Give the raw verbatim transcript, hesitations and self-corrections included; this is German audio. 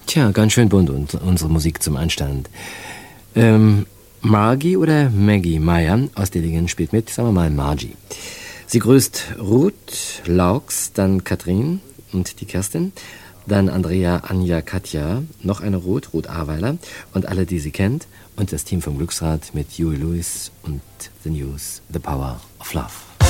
Tja, ganz schön bunt und unsere Musik zum Anstand. Ähm, Margie oder Maggie Meyer aus Dillingen spielt mit, sagen wir mal Margie. Sie grüßt Ruth, Laux, dann Katrin und die Kerstin, dann Andrea, Anja, Katja, noch eine Ruth, Ruth Aweiler und alle, die sie kennt und das Team vom Glücksrad mit Huey Lewis und The News, The Power of Love.